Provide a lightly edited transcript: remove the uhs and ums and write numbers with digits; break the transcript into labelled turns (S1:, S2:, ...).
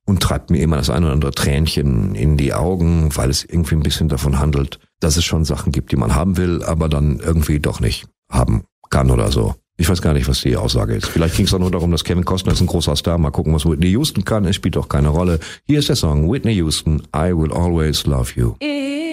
S1: und treibt mir immer das ein oder andere Tränchen in die Augen, weil es irgendwie ein bisschen davon handelt, dass es schon Sachen gibt, die man haben will, aber dann irgendwie doch nicht haben kann oder so. Ich weiß gar nicht, was die Aussage ist. Vielleicht ging es auch nur darum, dass Kevin Costner ist ein großer Star. Mal gucken, was Whitney Houston kann. Es spielt doch keine Rolle. Hier ist der Song Whitney Houston, I Will Always Love You.